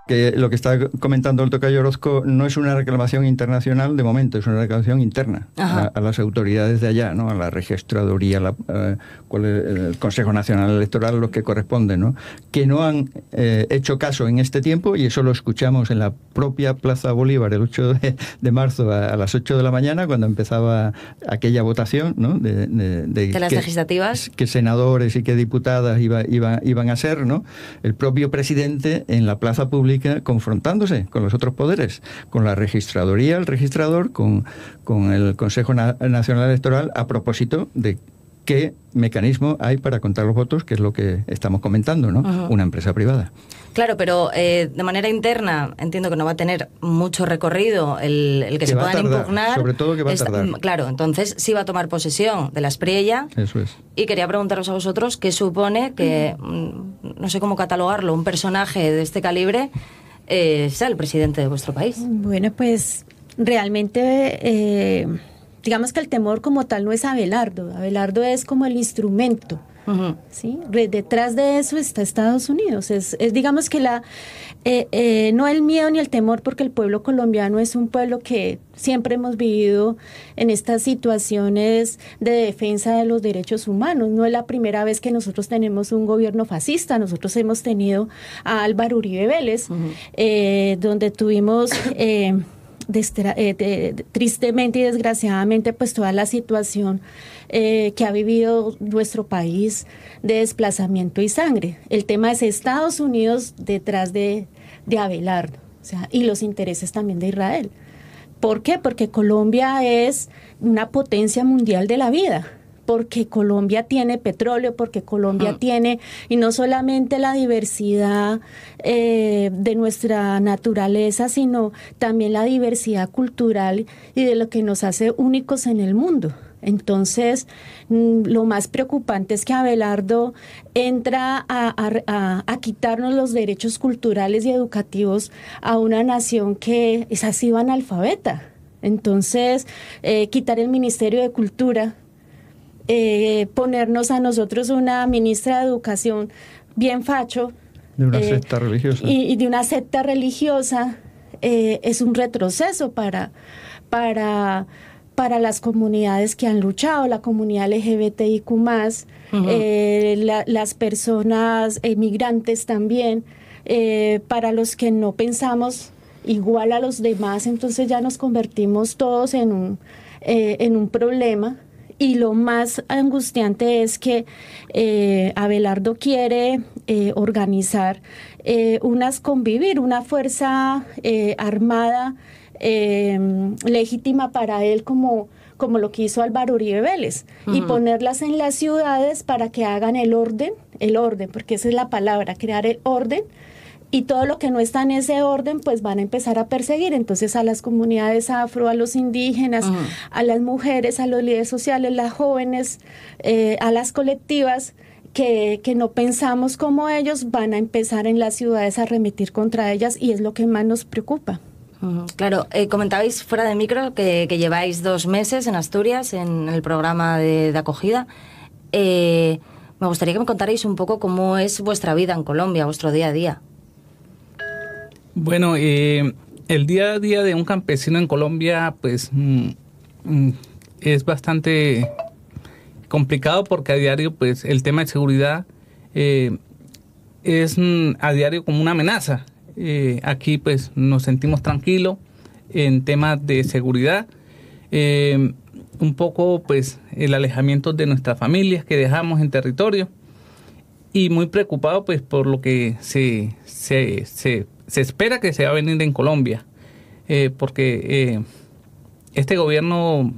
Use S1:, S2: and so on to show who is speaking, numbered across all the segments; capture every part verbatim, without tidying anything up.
S1: que lo que está comentando el tocayo Orozco no es una reclamación internacional de momento, es una reclamación interna a, a las autoridades de allá, ¿no? A la registraduría, la, a, cuál es el Consejo Nacional Electoral, los que corresponden, ¿no? Que no han eh, hecho caso en este tiempo, y eso lo escuchamos en la propia Plaza Bolívar el ocho de, de marzo a, a las ocho de la mañana, cuando empezaba aquella votación, ¿no? De, de, de,
S2: de las
S1: que,
S2: legislativas.
S1: Que senadores y qué diputadas iba, iba, iban a ser, ¿no? El propio presidente en la plaza pública confrontándose con los otros poderes, con la registraduría, el registrador, con, con el Consejo Na- Nacional Electoral, a propósito de qué mecanismo hay para contar los votos, que es lo que estamos comentando, ¿no? Uh-huh. Una empresa privada.
S2: Claro, pero eh, de manera interna entiendo que no va a tener mucho recorrido el, el que, que se puedan
S1: tardar,
S2: impugnar.
S1: Sobre todo que va a
S2: Esta,
S1: tardar.
S2: Claro, entonces sí va a tomar posesión de la Espriella.
S1: Eso es.
S2: Y quería preguntaros a vosotros qué supone que, uh-huh. no sé cómo catalogarlo, un personaje de este calibre eh, sea el presidente de vuestro país.
S3: Bueno, pues realmente... Eh, digamos que el temor como tal no es Abelardo, Abelardo es como el instrumento, uh-huh. ¿sí? Detrás de eso está Estados Unidos, es, es digamos que la eh, eh, no el miedo ni el temor, porque el pueblo colombiano es un pueblo que siempre hemos vivido en estas situaciones de defensa de los derechos humanos, no es la primera vez que nosotros tenemos un gobierno fascista, nosotros hemos tenido a Álvaro Uribe Vélez, uh-huh. eh, donde tuvimos... Eh, De, de, de, tristemente y desgraciadamente pues toda la situación eh, que ha vivido nuestro país de desplazamiento y sangre. El tema es Estados Unidos detrás de, de Abelardo, o sea, y los intereses también de Israel. ¿Por qué? Porque Colombia es una potencia mundial de la vida, porque Colombia tiene petróleo, porque Colombia uh-huh. tiene, y no solamente la diversidad eh, de nuestra naturaleza, sino también la diversidad cultural y de lo que nos hace únicos en el mundo. Entonces, lo más preocupante es que Abelardo entra a, a, a quitarnos los derechos culturales y educativos a una nación que es así analfabeta. Entonces, eh, quitar el Ministerio de Cultura, Eh, ponernos a nosotros una ministra de Educación bien facho.
S1: De una eh, secta religiosa.
S3: Y, y de una secta religiosa eh, es un retroceso para, para, para las comunidades que han luchado, la comunidad L G B T I Q más, uh-huh. eh, la, las personas emigrantes también, eh, para los que no pensamos igual a los demás, entonces ya nos convertimos todos en un, eh, en un problema. Y lo más angustiante es que eh, Abelardo quiere eh, organizar eh, unas convivir, una fuerza eh, armada eh, legítima para él como, como lo que hizo Álvaro Uribe Vélez, uh-huh. y ponerlas en las ciudades para que hagan el orden, el orden, porque esa es la palabra, crear el orden. Y todo lo que no está en ese orden, pues van a empezar a perseguir. Entonces a las comunidades afro, a los indígenas, uh-huh. a las mujeres, a los líderes sociales, las jóvenes, eh, a las colectivas que, que no pensamos como ellos, van a empezar en las ciudades a arremeter contra ellas, y es lo que más nos preocupa.
S2: Uh-huh. Claro, eh, comentabais fuera de micro que, que lleváis dos meses en Asturias en el programa de, de acogida. Eh, me gustaría que me contarais un poco cómo es vuestra vida en Colombia, vuestro día a día.
S4: Bueno, eh, el día a día de un campesino en Colombia, pues, mm, mm, es bastante complicado, porque a diario, pues, el tema de seguridad eh, es mm, a diario como una amenaza. Eh, aquí, pues, nos sentimos tranquilos en temas de seguridad. Eh, un poco, pues, el alejamiento de nuestras familias que dejamos en territorio, y muy preocupado, pues, por lo que se se se se espera que se va a venir en Colombia, eh, porque eh, este gobierno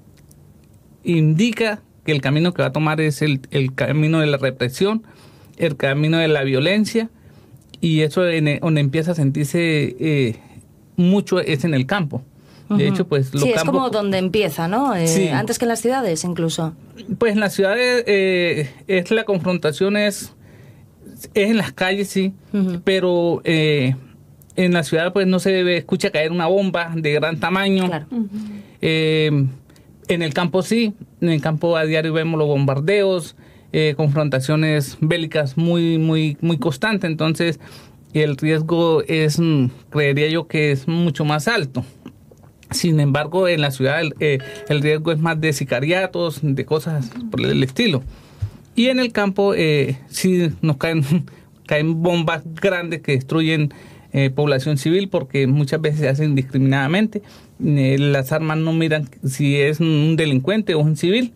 S4: indica que el camino que va a tomar es el, el camino de la represión, el camino de la violencia, y eso en, donde empieza a sentirse eh, mucho es en el campo. De uh-huh. hecho, pues los
S2: sí,
S4: campos,
S2: es como donde empieza, ¿no? Eh,
S4: sí.
S2: Antes que en las ciudades, incluso.
S4: Pues en las ciudades eh, es la confrontación es es en las calles, sí, uh-huh. pero eh, en la ciudad pues no se debe, escucha caer una bomba de gran tamaño. Claro. Uh-huh. Eh, en el campo sí, en el campo a diario vemos los bombardeos, eh, confrontaciones bélicas muy muy muy constantes. Entonces el riesgo es, creería yo que es mucho más alto. Sin embargo, en la ciudad el, eh, el riesgo es más de sicariatos, de cosas por el estilo. Y en el campo eh, sí nos caen, caen bombas grandes que destruyen eh, población civil, porque muchas veces se hacen indiscriminadamente. Eh, las armas no miran si es un delincuente o un civil.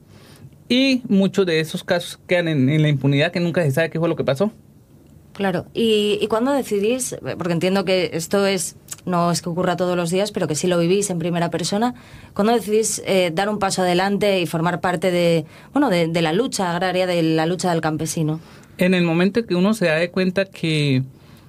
S4: Y muchos de esos casos quedan en, en la impunidad, que nunca se sabe qué fue lo que pasó.
S2: Claro. ¿Y, y cuándo decidís? Porque entiendo que esto es no es que ocurra todos los días, pero que sí lo vivís en primera persona. ¿Cuándo decidís eh, dar un paso adelante y formar parte de, bueno, de, de la lucha agraria, de la lucha del campesino?
S4: En el momento que uno se da de cuenta que,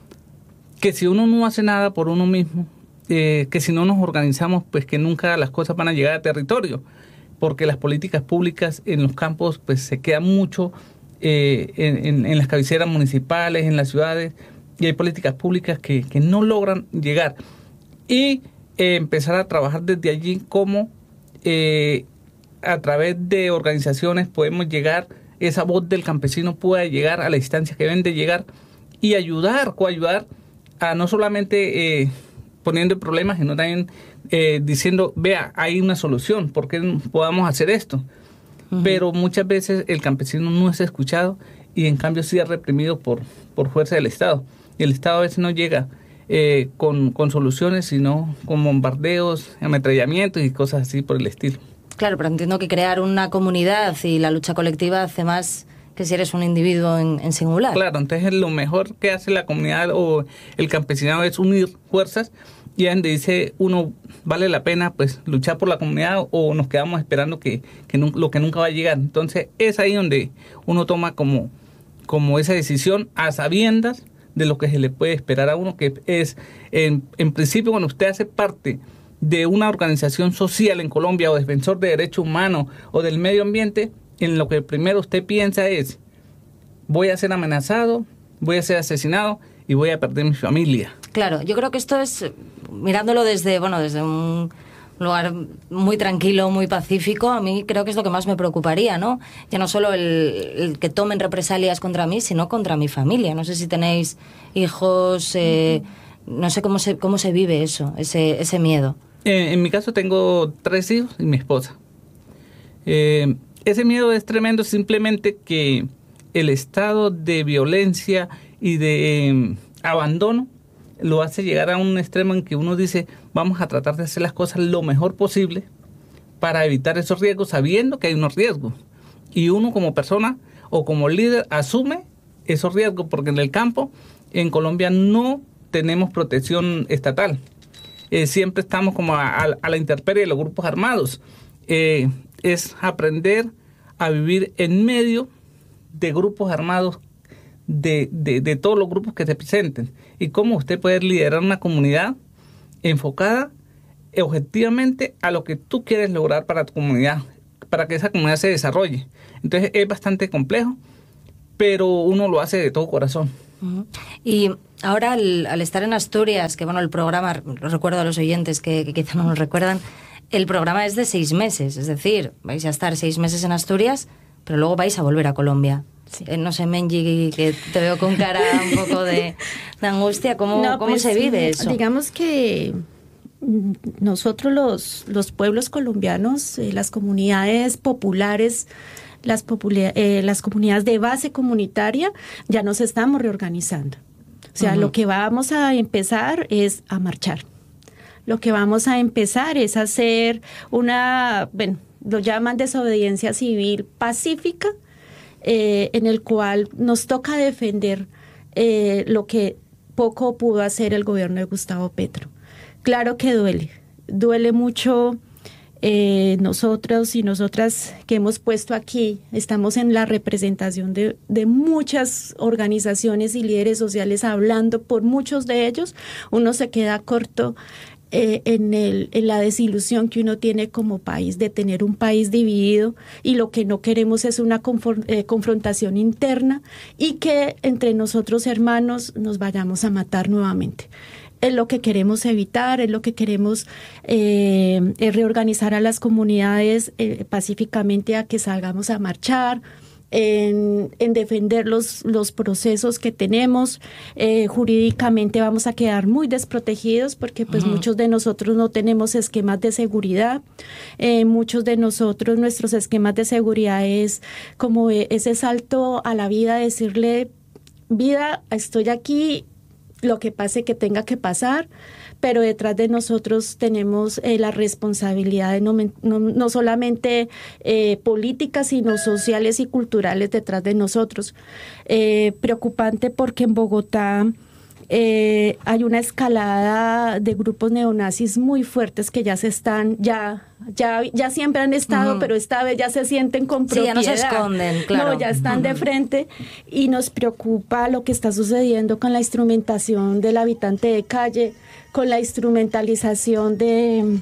S4: que si uno no hace nada por uno mismo, eh, que si no nos organizamos, pues que nunca las cosas van a llegar a territorio, porque las políticas públicas en los campos pues se quedan mucho eh, en, en, en las cabeceras municipales, en las ciudades, y hay políticas públicas que, que no logran llegar. Y eh, empezar a trabajar desde allí, como eh, a través de organizaciones podemos llegar, esa voz del campesino pueda llegar a la instancia que deben de llegar y ayudar, coayudar a no solamente eh, poniendo problemas, sino también eh, diciendo, vea, hay una solución, ¿por qué podamos hacer esto? Uh-huh. Pero muchas veces el campesino no es escuchado y en cambio sí es reprimido por, por fuerza del Estado. Y el Estado a veces no llega eh, con, con soluciones, sino con bombardeos, ametrallamientos y cosas así por el estilo.
S2: Claro, pero entiendo que crear una comunidad y la lucha colectiva hace más que si eres un individuo en, en singular.
S4: Claro, entonces lo mejor que hace la comunidad o el campesinado es unir fuerzas, y donde dice uno, vale la pena pues luchar por la comunidad o nos quedamos esperando que, que no, lo que nunca va a llegar. Entonces es ahí donde uno toma como, como esa decisión a sabiendas de lo que se le puede esperar a uno, que es en, en principio cuando usted hace parte de una organización social en Colombia o defensor de derechos humanos o del medio ambiente, en lo que primero usted piensa es, voy a ser amenazado, voy a ser asesinado y voy a perder mi familia.
S2: Claro, yo creo que esto es, mirándolo desde, bueno, desde un lugar muy tranquilo, muy pacífico, a mí creo que es lo que más me preocuparía, ¿no? Ya no solo el, el que tomen represalias contra mí, sino contra mi familia. No sé si tenéis hijos, eh, no sé cómo se, cómo se vive eso, ese, ese miedo.
S4: Eh, en mi caso tengo tres hijos y mi esposa. Eh, ese miedo es tremendo, simplemente que el estado de violencia y de eh, abandono lo hace llegar a un extremo en que uno dice, vamos a tratar de hacer las cosas lo mejor posible para evitar esos riesgos, sabiendo que hay unos riesgos. Y uno como persona o como líder asume esos riesgos, porque en el campo, en Colombia, no tenemos protección estatal. Eh, siempre estamos como a, a, a la intemperie de los grupos armados. Eh, es aprender a vivir en medio de grupos armados, de, de, de todos los grupos que se presenten, y cómo usted puede liderar una comunidad enfocada objetivamente a lo que tú quieres lograr para tu comunidad, para que esa comunidad se desarrolle. Entonces es bastante complejo, pero uno lo hace de todo corazón.
S2: Uh-huh. Y ahora al, al estar en Asturias, que bueno, el programa, lo recuerdo a los oyentes que, que quizá no lo recuerdan, el programa es de seis meses, es decir, vais a estar seis meses en Asturias, pero luego vais a volver a Colombia. Sí. Eh, no sé, Mengi, que te veo con cara un poco de, de angustia. ¿Cómo, no, ¿cómo pues, se vive eso?
S3: Digamos que nosotros los, los pueblos colombianos, eh, las comunidades populares, las, popula- eh, las comunidades de base comunitaria, ya nos estamos reorganizando. O sea, uh-huh. Lo que vamos a empezar es a marchar. Lo que vamos a empezar es a hacer una, bueno, lo llaman desobediencia civil pacífica, Eh, en el cual nos toca defender eh, lo que poco pudo hacer el gobierno de Gustavo Petro. Claro que duele, duele mucho. Eh, nosotros y nosotras que hemos puesto aquí, estamos en la representación de, de muchas organizaciones y líderes sociales hablando por muchos de ellos. Uno se queda corto Eh, en, el, en la desilusión que uno tiene como país de tener un país dividido, y lo que no queremos es una confor- eh, confrontación interna y que entre nosotros hermanos nos vayamos a matar nuevamente. Es lo que queremos evitar, es lo que queremos eh, es reorganizar a las comunidades eh, pacíficamente, a que salgamos a marchar, en, en defender los, los procesos que tenemos. Eh, jurídicamente vamos a quedar muy desprotegidos porque pues uh-huh. muchos de nosotros no tenemos esquemas de seguridad. Eh, muchos de nosotros, nuestros esquemas de seguridad es como ese salto a la vida, decirle, vida, estoy aquí, lo que pase que tenga que pasar, pero detrás de nosotros tenemos eh, la responsabilidad de no, no, no solamente eh, políticas, sino sociales y culturales detrás de nosotros. Eh, preocupante porque en Bogotá eh, hay una escalada de grupos neonazis muy fuertes que ya se están, ya ya ya siempre han estado, uh-huh. pero esta vez ya se sienten con propiedad.
S2: Sí, ya no se esconden, claro.
S3: No, ya están uh-huh. de frente, y nos preocupa lo que está sucediendo con la instrumentación del habitante de calle, con la instrumentalización de...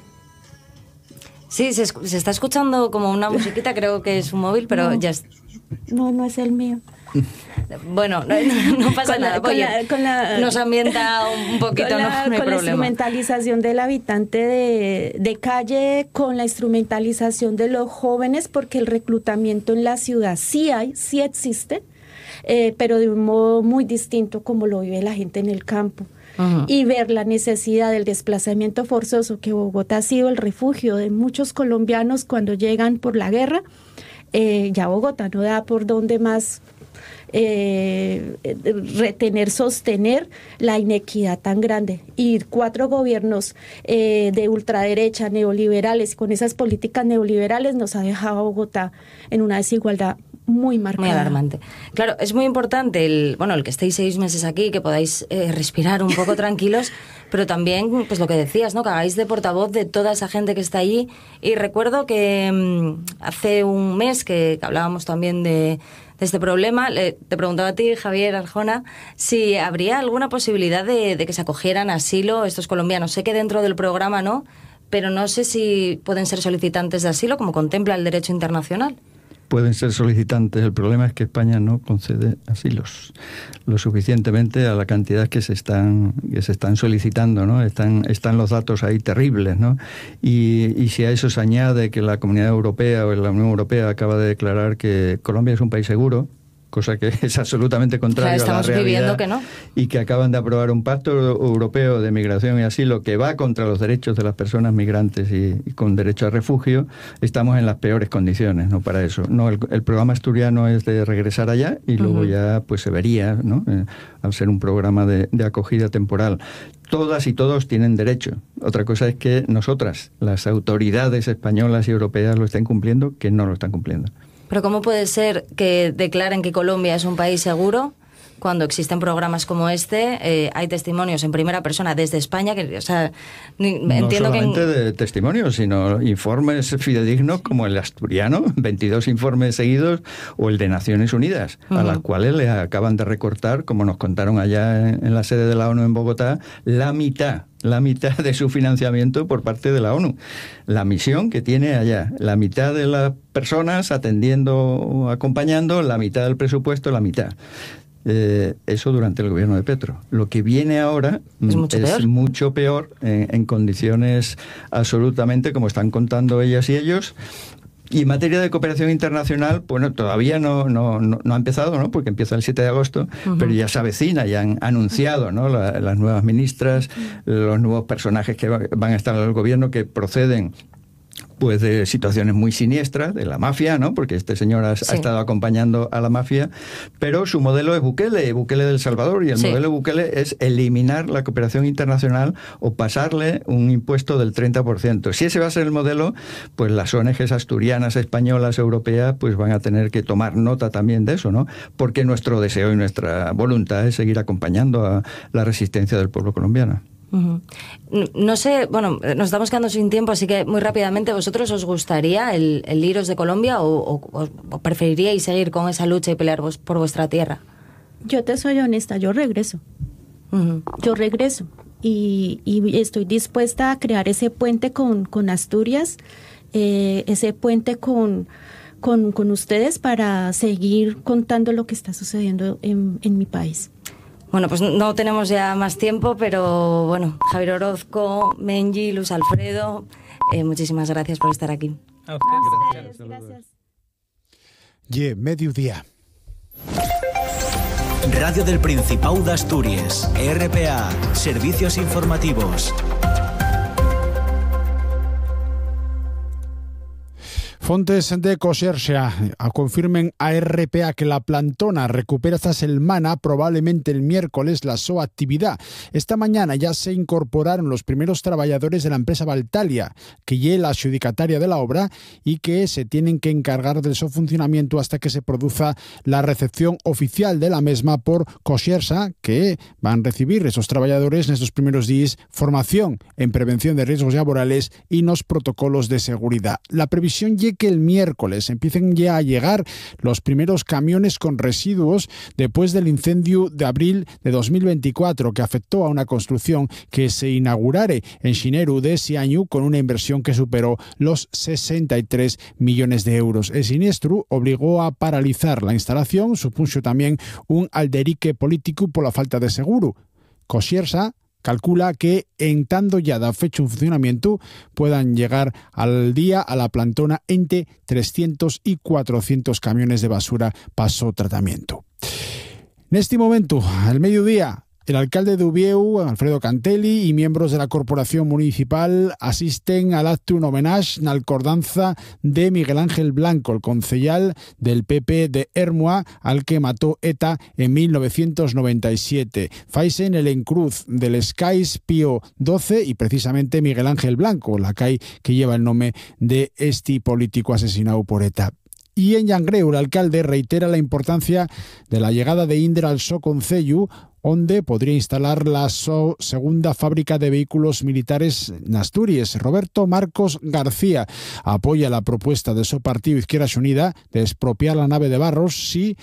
S2: Sí, se, se está escuchando como una musiquita, creo que es un móvil, pero
S3: no,
S2: ya es...
S3: No, no es el mío.
S2: Bueno, no, no pasa
S3: con
S2: nada.
S3: La, con
S2: Oye,
S3: la, con la,
S2: nos ambienta un poquito,
S3: con la,
S2: no, no hay
S3: con
S2: problema.
S3: La instrumentalización del habitante de, de calle, con la instrumentalización de los jóvenes, porque el reclutamiento en la ciudad sí hay, sí existe, eh, pero de un modo muy distinto como lo vive la gente en el campo. Uh-huh. Y ver la necesidad del desplazamiento forzoso, que Bogotá ha sido el refugio de muchos colombianos cuando llegan por la guerra. Eh, ya Bogotá no da por dónde más eh, retener, sostener la inequidad tan grande. Y cuatro gobiernos eh, de ultraderecha, neoliberales, con esas políticas neoliberales, nos ha dejado a Bogotá en una desigualdad muy marcada.
S2: Muy alarmante. Claro, es muy importante el, bueno, el que estéis seis meses aquí, que podáis eh, respirar un poco tranquilos, pero también, pues lo que decías, ¿no? Que hagáis de portavoz de toda esa gente que está allí. Y recuerdo que mmm, hace un mes que, que hablábamos también de, de este problema, le, te preguntaba a ti, Javier Arjona, si habría alguna posibilidad de, de que se acogieran asilo estos colombianos. Sé que dentro del programa no, pero no sé si pueden ser solicitantes de asilo, como contempla el derecho internacional.
S1: Pueden ser solicitantes. El problema es que España no concede asilos lo suficientemente a la cantidad que se están que se están solicitando, ¿no? Están están los datos ahí terribles, ¿no? Y, y si a eso se añade que la Comunidad Europea o la Unión Europea acaba de declarar que Colombia es un país seguro, cosa que es absolutamente contrario
S2: claro,
S1: a la realidad,
S2: que no.
S1: y que acaban de aprobar un pacto europeo de migración y asilo que va contra los derechos de las personas migrantes y, y con derecho a refugio, estamos en las peores condiciones, ¿no? Para eso. No, el, el programa asturiano es de regresar allá y luego uh-huh. ya pues se vería, ¿no? Eh, al ser un programa de, de acogida temporal. Todas y todos tienen derecho. Otra cosa es que nosotras, las autoridades españolas y europeas, lo estén cumpliendo, que no lo están cumpliendo.
S2: Pero ¿cómo puede ser que declaren que Colombia es un país seguro cuando existen programas como este? Eh, hay testimonios en primera persona desde España, que, o sea, ni,
S1: no
S2: entiendo que...
S1: No solamente de testimonios, sino informes fidedignos como el asturiano, veintidós informes seguidos, o el de Naciones Unidas, uh-huh. a las cuales le acaban de recortar, como nos contaron allá en, en la sede de la ONU en Bogotá, la mitad. la mitad de su financiamiento por parte de la ONU. La misión que tiene allá, la mitad de las personas atendiendo, acompañando, la mitad del presupuesto, la mitad. Eh, eso durante el gobierno de Petro. Lo que viene ahora
S2: es mucho
S1: es
S2: peor,
S1: mucho peor en, en condiciones absolutamente como están contando ellas y ellos. Y en materia de cooperación internacional, bueno, todavía no, no, no, no ha empezado, ¿no? Porque empieza el siete de agosto, uh-huh. pero ya se avecina, ya han anunciado, ¿no? La, las nuevas ministras, los nuevos personajes que van a estar en el gobierno que proceden pues de situaciones muy siniestras de la mafia, ¿no? Porque este señor ha, sí. ha estado acompañando a la mafia, pero su modelo es Bukele, Bukele del Salvador, y el sí. modelo de Bukele es eliminar la cooperación internacional o pasarle un impuesto del treinta por ciento. Si ese va a ser el modelo, pues las O N Ges asturianas, españolas, europeas, pues van a tener que tomar nota también de eso, ¿no? Porque nuestro deseo y nuestra voluntad es seguir acompañando a la resistencia del pueblo colombiano.
S2: Uh-huh. No sé, bueno, nos estamos quedando sin tiempo, así que muy rápidamente, ¿vosotros os gustaría el, el iros de Colombia o, o, o preferiríais seguir con esa lucha y pelear vos, por vuestra tierra?
S3: Yo te soy honesta, yo regreso. Uh-huh. Yo regreso y, y estoy dispuesta a crear ese puente con, con Asturias, eh, ese puente con, con, con ustedes para seguir contando lo que está sucediendo en, en mi país.
S2: Bueno, pues no tenemos ya más tiempo, pero bueno, Javier Orozco, Mengi, Luz Alfredo, eh, muchísimas gracias por estar aquí.
S4: A ustedes, gracias.
S3: gracias.
S5: y mediodía.
S6: Radio del Principado de Asturias, R P A, Servicios Informativos.
S5: Fontes de Coxerxa confirmen a R P A que la plantona recupera esta semana, probablemente el miércoles, la su actividad. Esta mañana ya se incorporaron los primeros trabajadores de la empresa Valtalia, que ya es la adjudicataria de la obra y que se tienen que encargar de su funcionamiento hasta que se produzca la recepción oficial de la misma por Coxerxa, que van a recibir esos trabajadores en estos primeros días formación en prevención de riesgos laborales y los protocolos de seguridad. La previsión llega que el miércoles empiecen ya a llegar los primeros camiones con residuos después del incendio de abril de dos mil veinticuatro que afectó a una construcción que se inaugurare en Xineru de ese año con una inversión que superó los sesenta y tres millones de euros. El siniestro obligó a paralizar la instalación, supuso también un alderique político por la falta de seguro. Coxerxa calcula que en tanto ya da fecha un funcionamiento puedan llegar al día a la plantona entre trescientos y cuatrocientos camiones de basura para su tratamiento. En este momento, al mediodía, el alcalde de Ubieu, Alfredo Cantelli, y miembros de la corporación municipal asisten al acto en homenaje en acordanza de Miguel Ángel Blanco, el concejal del P P de Ermua, al que mató ETA en mil novecientos noventa y siete. Faise en el encruz del Skies Pío doce y precisamente Miguel Ángel Blanco, la calle que lleva el nombre de este político asesinado por ETA. Y en Llangreu, el alcalde reitera la importancia de la llegada de Indra al so concello, donde podría instalar la so segunda fábrica de vehículos militares en Asturias. Roberto Marcos García apoya la propuesta de su partido Izquierda Unida de expropiar la nave de Barros si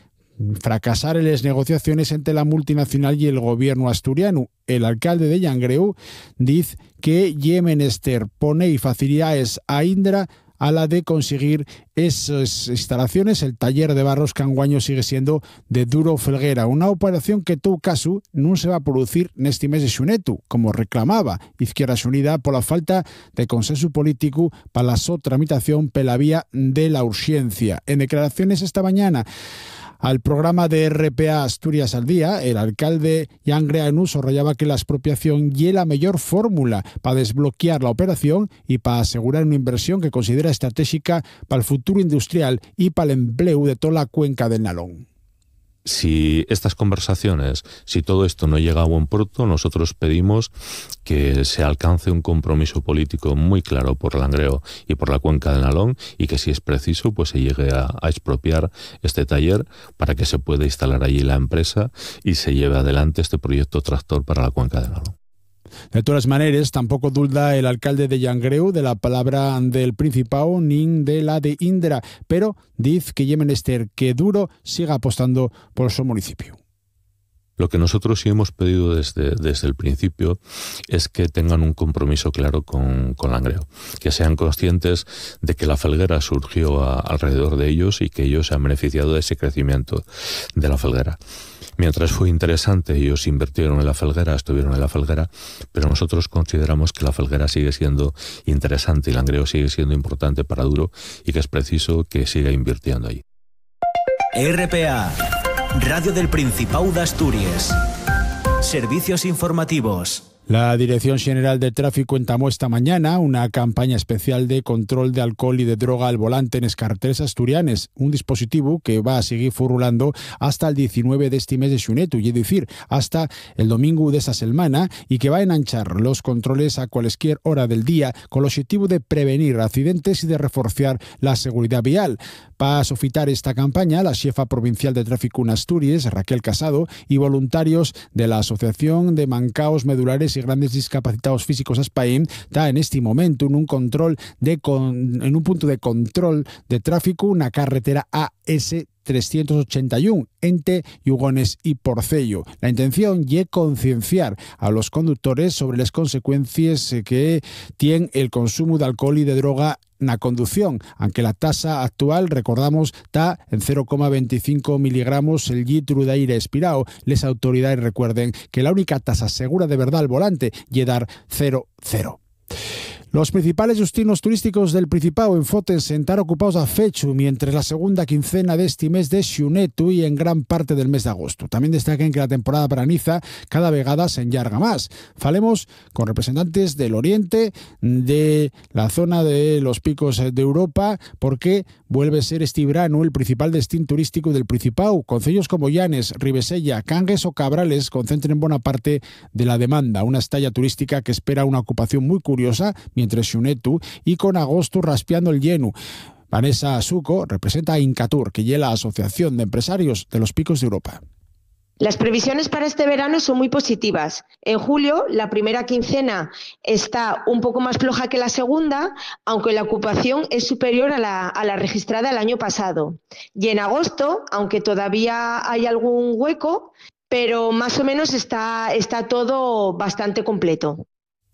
S5: fracasar en las negociaciones entre la multinacional y el gobierno asturiano. El alcalde de Llangreu dice que ye menester pone y facilidades a Indra a la de conseguir esas instalaciones. El taller de Barros Canguaño sigue siendo de Duro Felguera, una operación que en todo caso no se va a producir en este mes de xunetu, como reclamaba Izquierda Unida por la falta de consenso político para la so tramitación por la vía de la urgencia. En declaraciones esta mañana al programa de R P A Asturias al Día, el alcalde llangreanu subrayaba que la expropiación y la mejor fórmula para desbloquear la operación y para asegurar una inversión que considera estratégica para el futuro industrial y para el empleo de toda la cuenca del Nalón.
S7: Si estas conversaciones, si todo esto no llega a buen puerto, nosotros pedimos que se alcance un compromiso político muy claro por Langreo y por la cuenca del Nalón y que si es preciso pues se llegue a, a expropiar este taller para que se pueda instalar allí la empresa y se lleve adelante este proyecto tractor para la cuenca del Nalón.
S5: De todas maneras, tampoco dulda el alcalde de Llangreu de la palabra del Principado ni de la de Indra, pero dice que ye menester que Duro siga apostando por su municipio.
S7: Lo que nosotros sí hemos pedido desde, desde el principio es que tengan un compromiso claro con, con Langreo, que sean conscientes de que la felguera surgió a, alrededor de ellos y que ellos se han beneficiado de ese crecimiento de la felguera. Mientras fue interesante, ellos invirtieron en la felguera, estuvieron en la felguera, pero nosotros consideramos que la felguera sigue siendo interesante y Langreo sigue siendo importante para Duro y que es preciso que siga invirtiendo allí.
S6: R P A, Radio del Principado de Asturias. Servicios informativos.
S5: La Dirección General de Tráfico entamó esta mañana una campaña especial de control de alcohol y de droga al volante en las carreteras asturianes, un dispositivo que va a seguir furulando hasta el diecinueve de este mes de xunetu, y es decir, hasta el domingo de esa semana, y que va a enanchar los controles a cualquier hora del día con el objetivo de prevenir accidentes y de reforzar la seguridad vial. Para sofitar esta campaña, la jefa provincial de tráfico en Asturias, Raquel Casado, y voluntarios de la Asociación de Mancaos Medulares y Grandes Discapacitados Físicos Aspaim está en este momento en un control de con, en un punto de control de tráfico, una carretera A S trescientos ochenta y uno entre Yugones y Porcello. La intención es concienciar a los conductores sobre las consecuencias que tiene el consumo de alcohol y de droga en la conducción, aunque la tasa actual, recordamos, está en cero coma veinticinco miligramos el litro de aire expirado. Les autoridades recuerden que la única tasa segura de verdad al volante es dar cero cero. Los principales destinos turísticos del Principado enfótense en estar ocupados a fechu, mientras la segunda quincena de este mes de xunetu y en gran parte del mes de agosto. También destaquen que la temporada para Niza cada vegada se enllarga más. Falemos con representantes del oriente, de la zona de los picos de Europa, porque vuelve a ser este verano el principal destino turístico del Principado. Concellos como Llanes, Ribesella, Cangues o Cabrales concentren buena parte de la demanda. Una estalla turística que espera una ocupación muy curiosa mientras xunetu y con agosto raspeando el lleno. Vanessa Suco representa a Incatur, que es la Asociación de Empresarios de los Picos de Europa.
S8: Las previsiones para este verano son muy positivas. En julio, la primera quincena está un poco más floja que la segunda, aunque la ocupación es superior a la, a la registrada el año pasado. Y en agosto, aunque todavía hay algún hueco, pero más o menos está, está todo bastante completo.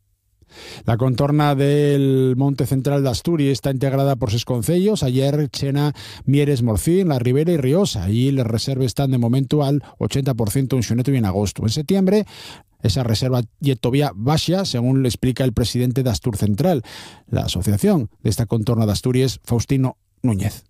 S5: La contorna del Monte Central de Asturias está integrada por seis concellos, Ayer, Chena, Mieres, Morcín, La Ribera y Riosa. Allí las reservas están de momento al ochenta por ciento en xunetu y en agosto. En septiembre, esa reserva y todavía baja, según le explica el presidente de Astur Central, la asociación de esta contorna de Asturias, Faustino Núñez.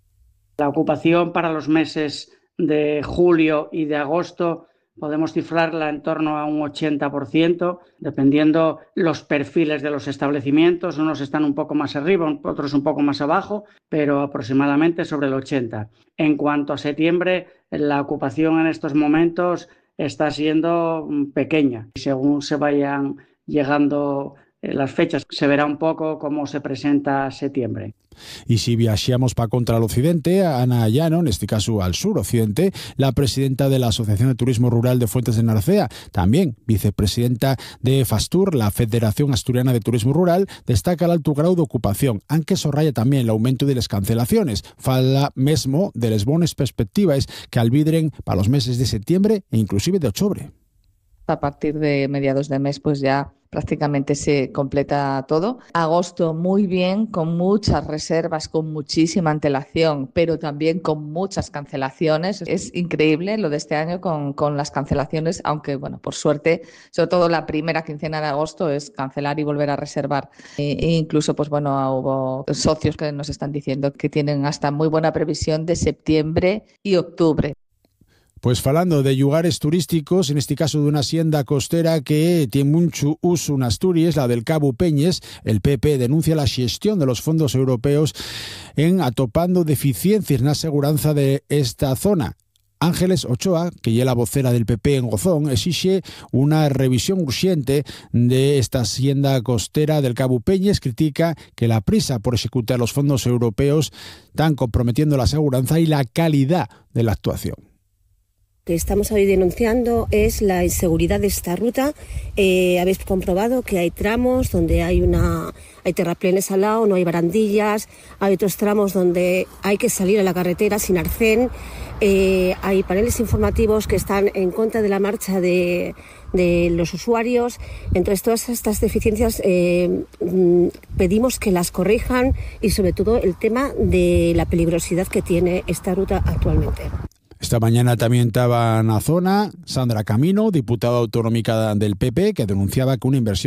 S9: La ocupación para los meses de julio y de agosto podemos cifrarla en torno a un ochenta por ciento, dependiendo los perfiles de los establecimientos. Unos están un poco más arriba, otros un poco más abajo, pero aproximadamente sobre el ochenta por ciento. En cuanto a septiembre, la ocupación en estos momentos está siendo pequeña. Según se vayan llegando las fechas, se verá un poco cómo se presenta septiembre.
S5: Y si viajamos para contra el occidente, Ana Llano, en este caso al sur-occidente, la presidenta de la Asociación de Turismo Rural de Fuentes de Narcea, también vicepresidenta de FASTUR, la Federación Asturiana de Turismo Rural, destaca el alto grado de ocupación, aunque sorraya también el aumento de las cancelaciones. Fala mesmo de las buenas perspectivas que albidren para los meses de septiembre e inclusive de octubre.
S10: A partir de mediados de mes, pues ya prácticamente se completa todo. Agosto muy bien, con muchas reservas, con muchísima antelación, pero también con muchas cancelaciones. Es increíble lo de este año con, con las cancelaciones, aunque bueno, por suerte, sobre todo la primera quincena de agosto es cancelar y volver a reservar. E, e incluso, pues bueno, hubo socios que nos están diciendo que tienen hasta muy buena previsión de septiembre y octubre.
S5: Pues falando de lugares turísticos, en este caso de una hacienda costera que tiene mucho uso en Asturias, la del Cabo Peñes, el P P denuncia la gestión de los fondos europeos en atopando deficiencias en la seguridad de esta zona. Ángeles Ochoa, que es la vocera del P P en Gozón, exige una revisión urgente de esta hacienda costera del Cabo Peñes. Critica que la prisa por ejecutar los fondos europeos están comprometiendo la seguridad y la calidad de la actuación.
S11: Que estamos hoy denunciando es la inseguridad de esta ruta. Eh, habéis comprobado que hay tramos donde hay una hay terraplenes al lado, no hay barandillas, hay otros tramos donde hay que salir a la carretera sin arcén, eh, hay paneles informativos que están en contra de la marcha de, de los usuarios. Entonces todas estas deficiencias eh, pedimos que las corrijan y sobre todo el tema de la peligrosidad que tiene esta ruta actualmente.
S5: Esta mañana también estaba en la zona Sandra Camino, diputada autonómica del P P, que denunciaba que una inversión